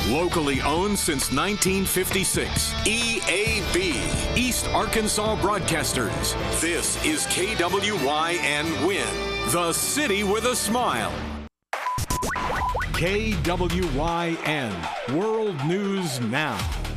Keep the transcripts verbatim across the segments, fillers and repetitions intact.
Locally owned since nineteen fifty-six. E A B, East Arkansas Broadcasters. This is K W Y N Win, the city with a smile. K W Y N, World News Now.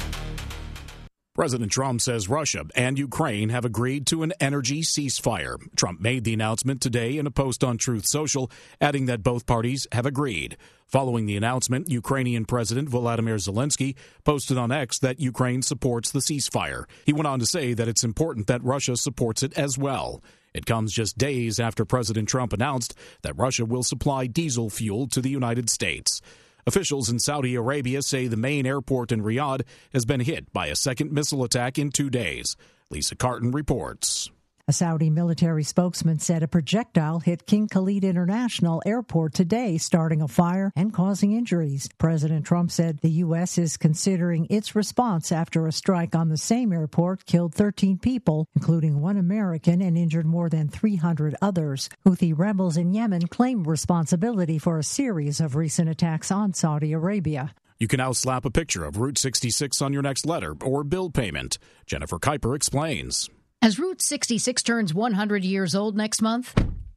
President Trump says Russia and Ukraine have agreed to an energy ceasefire. Trump made the announcement today in a post on Truth Social, adding that both parties have agreed. Following the announcement, Ukrainian President Volodymyr Zelensky posted on X that Ukraine supports the ceasefire. He went on to say that it's important that Russia supports it as well. It comes just days after President Trump announced that Russia will supply diesel fuel to the United States. Officials in Saudi Arabia say the main airport in Riyadh has been hit by a second missile attack in two days. Lisa Carton reports. A Saudi military spokesman said a projectile hit King Khalid International Airport today, starting a fire and causing injuries. President Trump said the U S is considering its response after a strike on the same airport killed thirteen people, including one American, and injured more than three hundred others. Houthi rebels in Yemen claim responsibility for a series of recent attacks on Saudi Arabia. You can now slap a picture of Route sixty-six on your next letter or bill payment. Jennifer Kuiper explains. As Route sixty-six turns one hundred years old next month,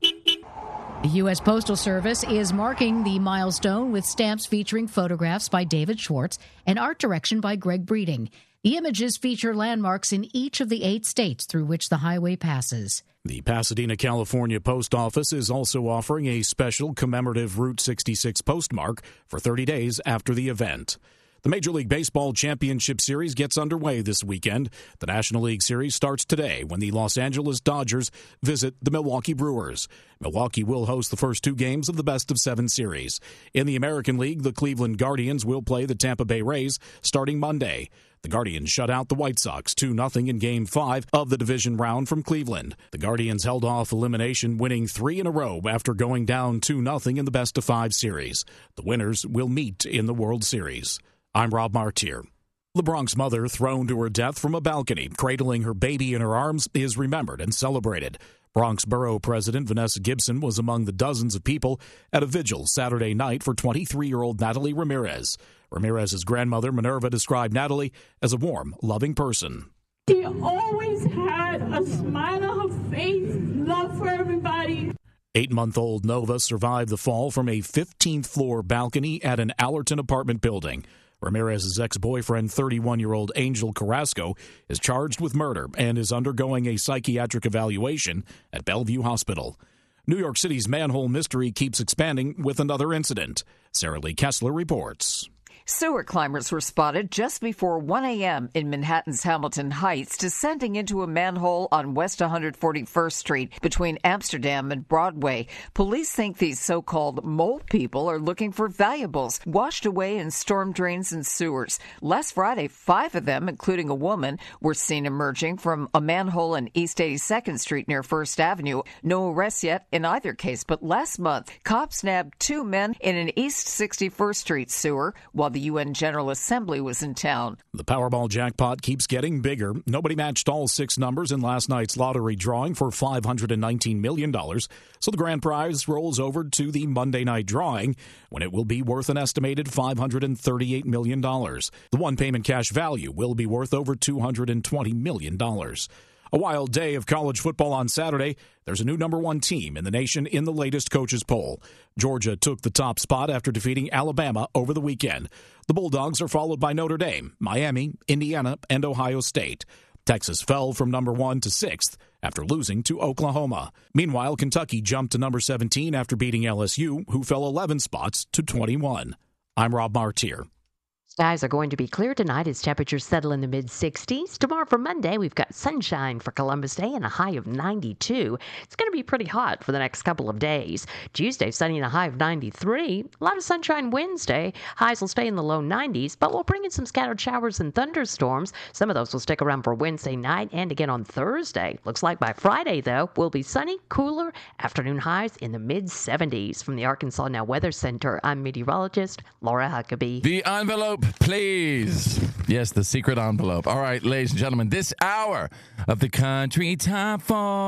the U S Postal Service is marking the milestone with stamps featuring photographs by David Schwartz and art direction by Greg Breeding. The images feature landmarks in each of the eight states through which the highway passes. The Pasadena, California Post Office is also offering a special commemorative Route sixty-six postmark for thirty days after the event. The Major League Baseball Championship Series gets underway this weekend. The National League Series starts today when the Los Angeles Dodgers visit the Milwaukee Brewers. Milwaukee will host the first two games of the best-of-seven series. In the American League, the Cleveland Guardians will play the Tampa Bay Rays starting Monday. The Guardians shut out the White Sox two nothing in Game five of the division round from Cleveland. The Guardians held off elimination, winning three in a row after going down two nothing in the best-of-five series. The winners will meet in the World Series. I'm Rob Martier. The Bronx mother thrown to her death from a balcony, cradling her baby in her arms, is remembered and celebrated. Bronx Borough President Vanessa Gibson was among the dozens of people at a vigil Saturday night for twenty-three-year-old Natalie Ramirez. Ramirez's grandmother, Minerva, described Natalie as a warm, loving person. She always had a smile on her face, love for everybody. Eight-month-old Nova survived the fall from a fifteenth-floor balcony at an Allerton apartment building. Ramirez's ex-boyfriend, thirty-one-year-old Angel Carrasco, is charged with murder and is undergoing a psychiatric evaluation at Bellevue Hospital. New York City's manhole mystery keeps expanding with another incident. Sarah Lee Kessler reports. Sewer climbers were spotted just before one a.m. in Manhattan's Hamilton Heights, descending into a manhole on West one hundred forty-first Street between Amsterdam and Broadway. Police think these so-called mole people are looking for valuables washed away in storm drains and sewers. Last Friday, five of them, including a woman, were seen emerging from a manhole in East eighty-second Street near First Avenue. No arrests yet in either case, but last month, cops nabbed two men in an East sixty-first Street sewer while the U N General Assembly was in town. The Powerball jackpot keeps getting bigger. Nobody matched all six numbers in last night's lottery drawing for five hundred nineteen million dollars. So the grand prize rolls over to the Monday night drawing when it will be worth an estimated five hundred thirty-eight million dollars. The one payment cash value will be worth over two hundred twenty million dollars. A wild day of college football on Saturday. There's a new number one team in the nation in the latest coaches poll. Georgia took the top spot after defeating Alabama over the weekend. The Bulldogs are followed by Notre Dame, Miami, Indiana, and Ohio State. Texas fell from number one to sixth after losing to Oklahoma. Meanwhile, Kentucky jumped to number seventeen after beating L S U, who fell eleven spots to twenty-one. I'm Rob Martier. Skies are going to be clear tonight as temperatures settle in the mid-sixties. Tomorrow for Monday, we've got sunshine for Columbus Day and a high of ninety-two. It's going to be pretty hot for the next couple of days. Tuesday, sunny and a high of ninety-three. A lot of sunshine Wednesday. Highs will stay in the low nineties, but we'll bring in some scattered showers and thunderstorms. Some of those will stick around for Wednesday night and again on Thursday. Looks like by Friday, though, we'll be sunny, cooler, afternoon highs in the mid-seventies. From the Arkansas Now Weather Center, I'm meteorologist Laura Huckabee. The envelope, please. Yes, the secret envelope. All right, ladies and gentlemen, this hour of the Country Top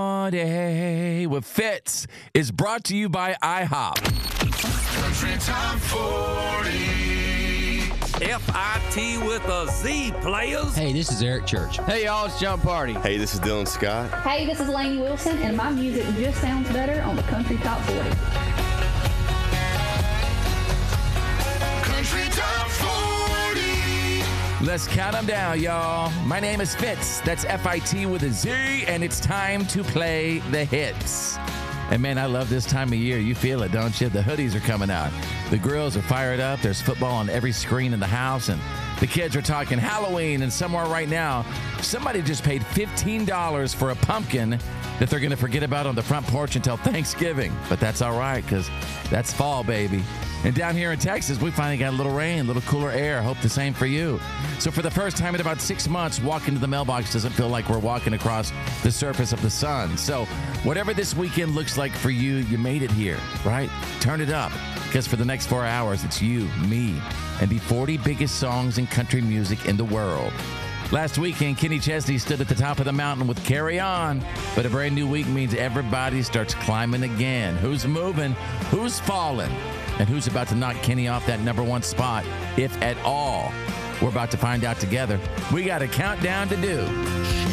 forty with Fitz is brought to you by IHOP. Country Top forty. F I T with a Z, players. Hey, this is Eric Church. Hey, y'all, it's John Party. Hey, this is Dylan Scott. Hey, this is Lainey Wilson, and my music just sounds better on the Country Top forty. Country Top forty. Let's count them down, y'all. My name is Fitz. That's F I T with a Z, and it's time to play the hits. And man, I love this time of year. You feel it, don't you? The hoodies are coming out. The grills are fired up. There's football on every screen in the house. And the kids are talking Halloween. And somewhere right now, somebody just paid fifteen dollars for a pumpkin that they're going to forget about on the front porch until Thanksgiving. But that's all right, because that's fall, baby. And down here in Texas, we finally got a little rain, a little cooler air. Hope the same for you. So for the first time in about six months, walking to the mailbox doesn't feel like we're walking across the surface of the sun. So whatever this weekend looks like for you, you made it here, right? Turn it up, because for the next four hours, it's you, me, and the forty biggest songs in country music in the world. Last weekend, Kenny Chesney stood at the top of the mountain with Carry On, but a brand new week means everybody starts climbing again. Who's moving? Who's falling? And who's about to knock Kenny off that number one spot, if at all? We're about to find out together. We got a countdown to do.